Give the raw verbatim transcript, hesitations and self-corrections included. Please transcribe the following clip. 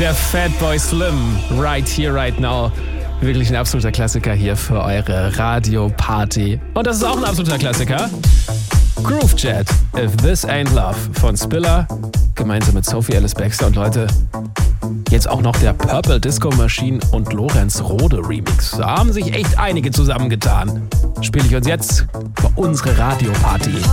Der Fatboy Slim, Right Here, Right Now. Wirklich ein absoluter Klassiker hier für eure Radioparty. Und das ist auch ein absoluter Klassiker. Groove Jet, If This Ain't Love von Spiller, gemeinsam mit Sophie Ellis Bextor. Und Leute, jetzt auch noch der Purple Disco Machine und Lorenz Rode Remix. Da haben sich echt einige zusammengetan. Spiele ich uns jetzt für unsere Radioparty.